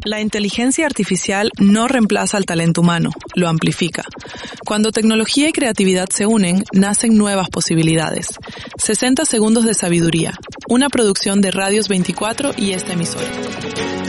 La inteligencia artificial no reemplaza al talento humano, lo amplifica. Cuando tecnología y creatividad se unen, nacen nuevas posibilidades. 60 segundos de sabiduría, una producción de Radios 24 y esta emisora.